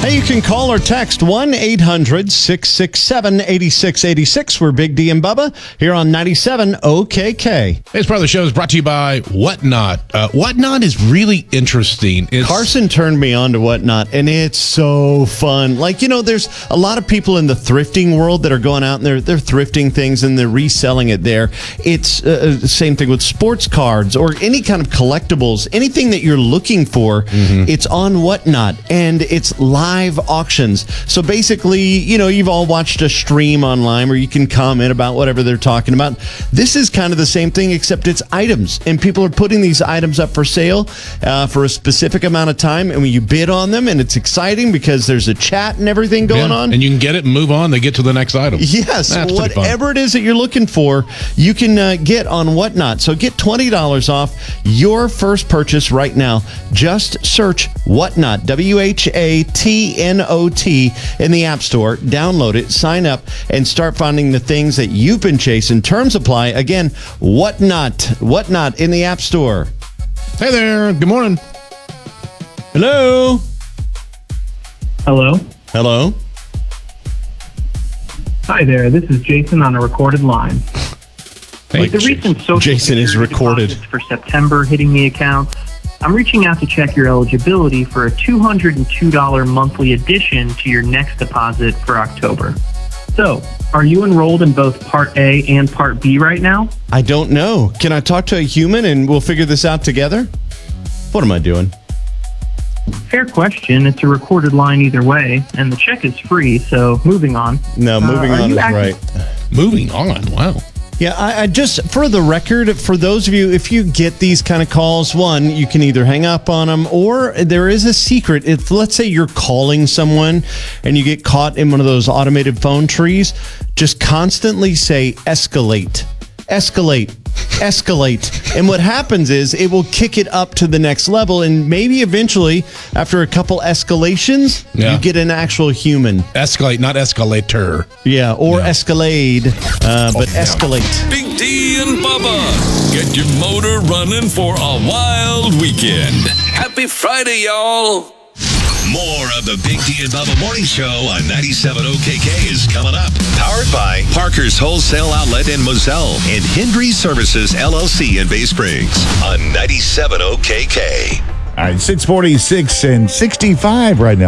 Hey, you can call or text 1-800-667-8686. We're Big D and Bubba here on 97 OKK. This part of the show is brought to you by Whatnot. Whatnot is really interesting. Carson turned me on to Whatnot, and it's so fun. Like, you know, there's a lot of people in the thrifting world that are going out and they're thrifting things and they're reselling it there. It's the same thing with sports cards or any kind of collectibles. Anything that you're looking for, it's on Whatnot, and it's live auctions. So basically, you know, you've all watched a stream online where you can comment about whatever they're talking about. This is kind of the same thing, except it's items, and people are putting these items up for sale for a specific amount of time, and when you bid on them, and it's exciting because there's a chat and everything going on. And you can get it and move on. They get to the next item. Yes, That's whatever it is that you're looking for, you can get on Whatnot. So get $20 off your first purchase right now. Just search Whatnot, WHATNOT, in the App Store. Download it, sign up, and start finding the things that you've been chasing. Terms apply. Again, Whatnot in the App Store. Hey there. Good morning. Hello. Hello. Hello. Hi there. This is Jason on a recorded line. With the recent social Jason is security recorded deposits for September hitting the accounts, I'm reaching out to check your eligibility for a $202 monthly addition to your next deposit for October. So, are you enrolled in both Part A and Part B right now? I don't know. Can I talk to a human and we'll figure this out together? What am I doing? Fair question. It's a recorded line either way, and the check is free, so moving on. No, moving on is right. Moving on. Wow. Yeah, I just, for the record, for those of you, if you get these kind of calls, one, you can either hang up on them, or there is a secret. If, let's say you're calling someone and you get caught in one of those automated phone trees, just constantly say escalate, escalate, escalate. And what happens is it will kick it up to the next level, and maybe eventually, after a couple escalations, you get an actual human. Escalate, not escalator. Yeah, or Escalade, but escalate. Big D and Bubba, get your motor running for a wild weekend. Happy Friday, y'all. More of the Big D and Bubba Morning Show on 97 OKK is coming up. Powered by Parker's Wholesale Outlet in Moselle and Hendry Services LLC in Bay Springs on 97 OKK. All right, 646 and 65 right now.